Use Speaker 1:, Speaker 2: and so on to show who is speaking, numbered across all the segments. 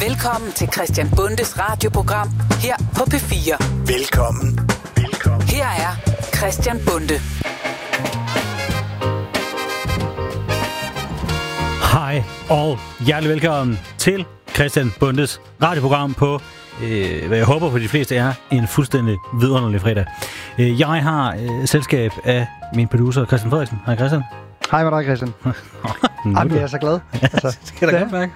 Speaker 1: Velkommen til Christian Bundes radioprogram her på P4.
Speaker 2: Velkommen.
Speaker 1: Her er Christian Bunde.
Speaker 3: Hej og hjertelig velkommen til Christian Bundes radioprogram på, hvad jeg håber for de fleste er, en fuldstændig vidunderlig fredag. Jeg har selskab af min producer Christian Frederiksen. Hej Christian.
Speaker 4: Hej med dig, Christian. Jamen, jeg er så glad. Altså,
Speaker 3: skal da godt mærke.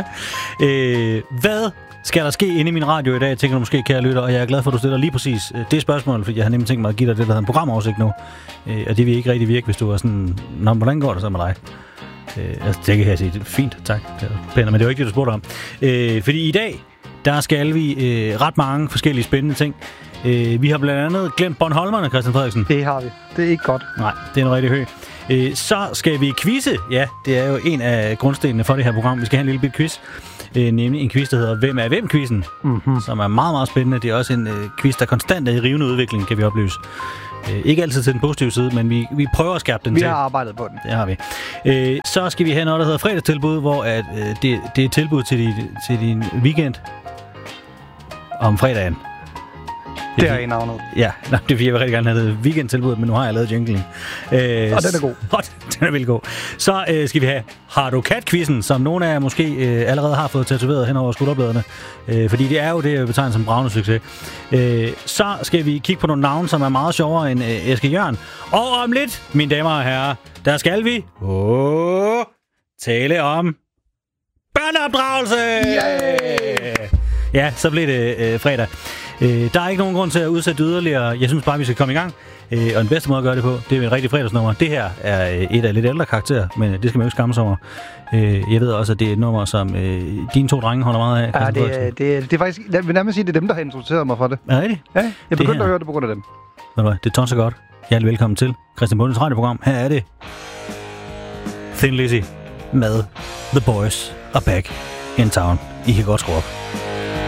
Speaker 3: Hvad skal der ske inde i min radio i dag, tænker du måske, kære lytter, og jeg er glad for, at du stiller lige præcis det spørgsmål, fordi jeg har nemlig tænkt mig at give dig det, der hedder en programoversigt nu. Og det vil ikke rigtig virke, hvis du er sådan, nå, hvordan går det så med dig? Altså, det kan jeg sige, det er fint, tak. Det er pænt, men det er jo ikke det, du spurgte om. Fordi i dag, der skal vi ret mange forskellige spændende ting. Vi har blandt andet glemt Bornholmerne, Christian Frederiksen.
Speaker 4: Det har vi. Det er ikke godt.
Speaker 3: Nej, det er en rigtig høj. Så skal vi quizze. Ja, det er jo en af grundstenene for det her program. Vi skal have en lille bit quiz. Nemlig en quiz, der hedder Hvem er hvem-quizzen, som er meget, meget spændende. Det er også en quiz, der konstant er i rivende udvikling, kan vi oplyse. Ikke altid til den positive side, men vi prøver at skærpe den til.
Speaker 4: Vi har arbejdet på den.
Speaker 3: Det har vi. Så skal vi have noget, der hedder fredagstilbud, hvor det er tilbud til din weekend om fredagen.
Speaker 4: Det er i navnet.
Speaker 3: Ja, det er fordi, jeg vil rigtig gerne have det weekendtilbud, men nu har jeg lavet jinglen.
Speaker 4: Og den er god.
Speaker 3: Den er vildt god. Så skal vi have Har du kat-quizzen, som nogle af jer måske allerede har fået tatoveret hen over skulderbladene. Fordi det er jo det, jeg betegner som bravende succes. Så skal vi kigge på nogle navne, som er meget sjovere end Eske Jørgen. Og om lidt, mine damer og herrer, der skal vi tale om børneopdragelse! Yeah! Ja, så blev det fredag. Der er ikke nogen grund til at udsætte yderligere. Jeg synes bare, vi skal komme i gang. Og den bedste måde at gøre det på, det er en rigtig fredagsnummer. Det her er et af lidt ældre karakterer, men det skal man jo ikke skamme sig over. Jeg ved også, at det er et nummer, som dine to drenge holder meget af.
Speaker 4: Ja, det er faktisk... Jeg vil nærmest sige, det er dem, der har introduceret mig for det.
Speaker 3: Er det rigtigt?
Speaker 4: Ja, jeg begyndte at høre det på grund af dem.
Speaker 3: Ved du hvad, det er tonsigt godt. Hjertelig velkommen til Christian Bundes radioprogram. Her er det Thin Lizzy med The Boys Are Back in Town. I kan godt skrue op.